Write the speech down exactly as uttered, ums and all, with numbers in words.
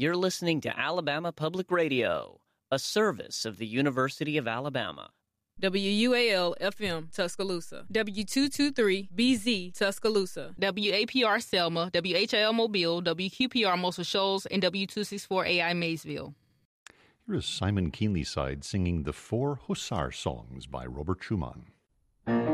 You're listening to Alabama Public Radio, a service of the University of Alabama. W U A L F M Tuscaloosa, W two twenty-three B Z Tuscaloosa, W A P R Selma, W H L Mobile, W Q P R Muscle Shoals, and W two sixty-four A I Maysville. Here is Simon Keenlyside singing the Four Hussar Songs by Robert Schumann.